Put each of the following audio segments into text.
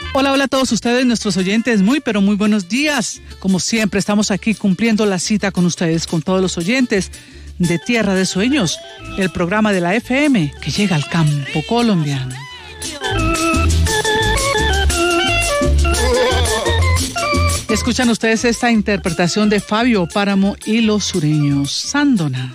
Hola, hola a todos ustedes, nuestros oyentes, muy pero muy buenos días. Como siempre, estamos aquí cumpliendo la cita con ustedes, con todos los oyentes de Tierra de Sueños, el programa de la FM que llega al campo colombiano. Escuchan ustedes esta interpretación de Fabio Páramo y los sureños, Sándona.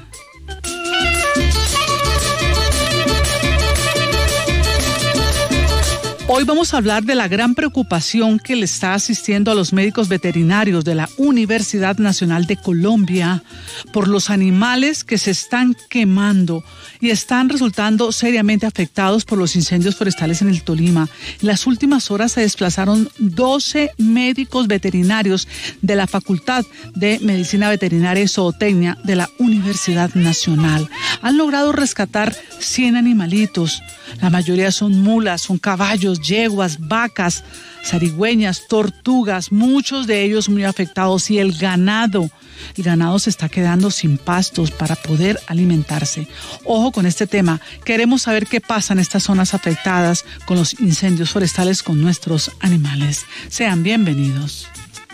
Hoy vamos a hablar de la gran preocupación que le está asistiendo a los médicos veterinarios de la Universidad Nacional de Colombia por los animales que se están quemando y están resultando seriamente afectados por los incendios forestales en el Tolima. En las últimas horas se desplazaron 12 médicos veterinarios de la Facultad de Medicina Veterinaria y Zootecnia de la Universidad Nacional. Han logrado rescatar 100 animalitos. La mayoría son mulas, son caballos, yeguas, vacas, zarigüeñas, tortugas, muchos de ellos muy afectados, y el ganado se está quedando sin pastos para poder alimentarse. Ojo con este tema, queremos saber qué pasa en estas zonas afectadas con los incendios forestales con nuestros animales. Sean bienvenidos.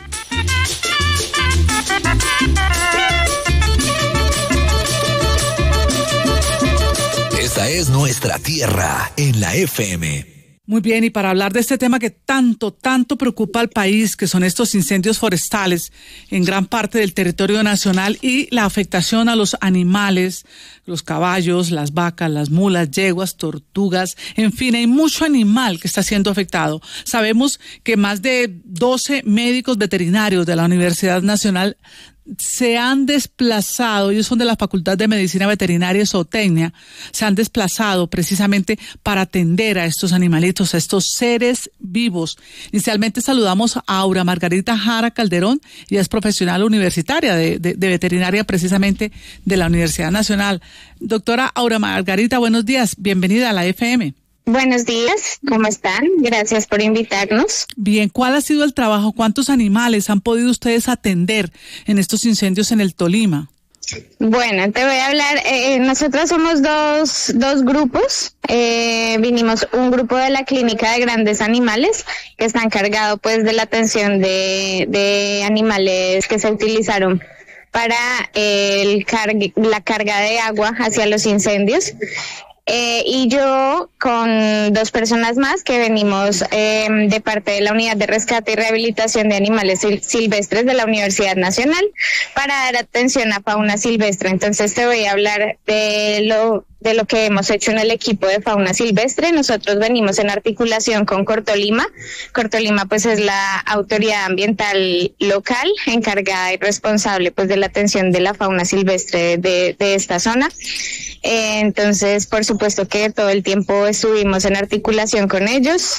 Esta es nuestra tierra en la FM. Muy bien, y para hablar de este tema que tanto preocupa al país, que son estos incendios forestales en gran parte del territorio nacional y la afectación a los animales, los caballos, las vacas, las mulas, yeguas, tortugas, en fin, hay mucho animal que está siendo afectado. Sabemos que más de 12 médicos veterinarios de la Universidad Nacional se han desplazado, ellos son de la Facultad de Medicina Veterinaria y Zootecnia, se han desplazado precisamente para atender a estos animalitos, a estos seres vivos. Inicialmente saludamos a Aura Margarita Jara Calderón, ella es profesional universitaria de veterinaria precisamente de la Universidad Nacional. Doctora Aura Margarita, buenos días, bienvenida a la FM. Buenos días, ¿cómo están? Gracias por invitarnos. Bien, ¿cuál ha sido el trabajo? ¿Cuántos animales han podido ustedes atender en estos incendios en el Tolima? Bueno, te voy a hablar, nosotros somos dos grupos, vinimos un grupo de la Clínica de Grandes Animales, que está encargado pues de la atención de animales que se utilizaron para la carga de agua hacia los incendios. Y yo con 2 personas más que venimos de parte de la Unidad de Rescate y Rehabilitación de Animales Silvestres de la Universidad Nacional para dar atención a fauna silvestre. Entonces te voy a hablar de lo que hemos hecho en el equipo de fauna silvestre. Nosotros venimos en articulación con Cortolima. Cortolima pues es la autoridad ambiental local encargada y responsable pues de la atención de la fauna silvestre de esta zona. Entonces, por supuesto que todo el tiempo estuvimos en articulación con ellos,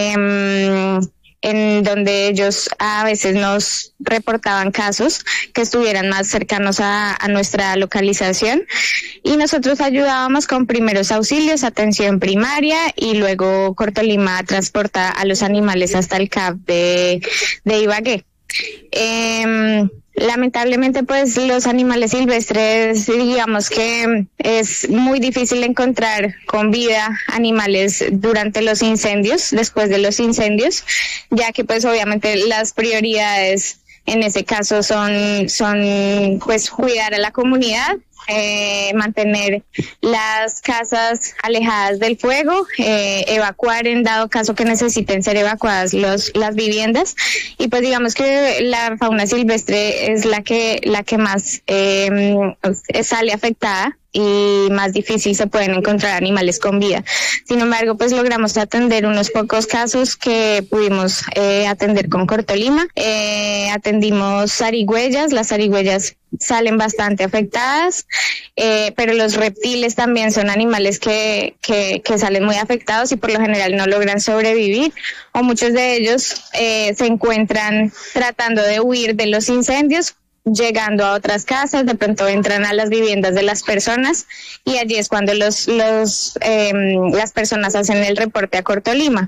en donde ellos a veces nos reportaban casos que estuvieran más cercanos a nuestra localización, y nosotros ayudábamos con primeros auxilios, atención primaria, y luego Cortolima transporta a los animales hasta el CAP de Ibagué. Lamentablemente pues los animales silvestres, digamos que es muy difícil encontrar con vida animales durante los incendios, después de los incendios, ya que pues obviamente las prioridades en ese caso son pues cuidar a la comunidad, mantener las casas alejadas del fuego, evacuar en dado caso que necesiten ser evacuadas las viviendas, y pues digamos que la fauna silvestre es la que más sale afectada y más difícil se pueden encontrar animales con vida. Sin embargo, pues logramos atender unos pocos casos que pudimos atender con Cortolima. Atendimos zarigüeyas, las zarigüeyas salen bastante afectadas, pero los reptiles también son animales que salen muy afectados y por lo general no logran sobrevivir, o muchos de ellos se encuentran tratando de huir de los incendios, llegando a otras casas, de pronto entran a las viviendas de las personas, y allí es cuando las personas hacen el reporte a Cortolima.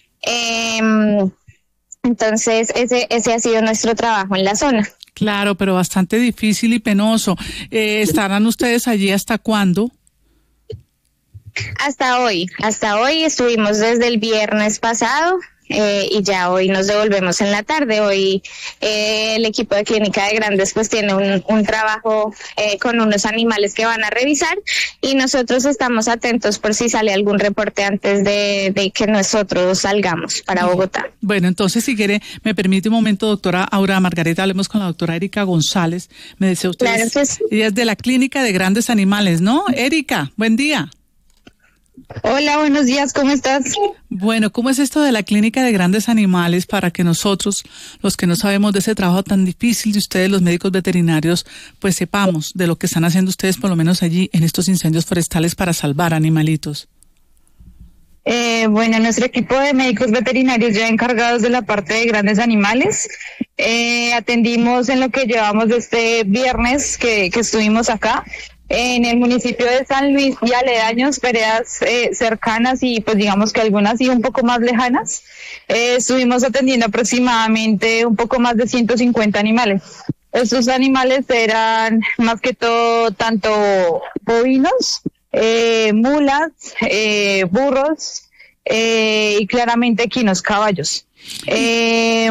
Entonces ese ha sido nuestro trabajo en la zona. Claro, pero bastante difícil y penoso. ¿Estarán ustedes allí hasta cuándo? Hasta hoy estuvimos desde el viernes pasado. y ya hoy nos devolvemos en la tarde. Hoy el equipo de Clínica de Grandes pues tiene un trabajo con unos animales que van a revisar y nosotros estamos atentos por si sale algún reporte antes de que nosotros salgamos para Bogotá. Bueno, entonces si quiere, me permite un momento, doctora Aura Margareta, hablemos con la doctora Erika González. Me decía usted, claro que sí. Ella es de la Clínica de Grandes Animales, ¿no? Erika, buen día. Hola, buenos días, ¿cómo estás? Bueno, ¿cómo es esto de la Clínica de Grandes Animales para que nosotros, los que no sabemos de ese trabajo tan difícil de ustedes, los médicos veterinarios, pues sepamos de lo que están haciendo ustedes, por lo menos allí en estos incendios forestales para salvar animalitos? Bueno, nuestro equipo de médicos veterinarios ya encargados de la parte de grandes animales, atendimos en lo que llevamos de este viernes que estuvimos acá, en el municipio de San Luis y aledaños, veredas cercanas y pues digamos que algunas sí un poco más lejanas. Estuvimos atendiendo aproximadamente un poco más de 150 animales. Estos animales eran más que todo tanto bovinos, mulas, burros y claramente equinos, caballos.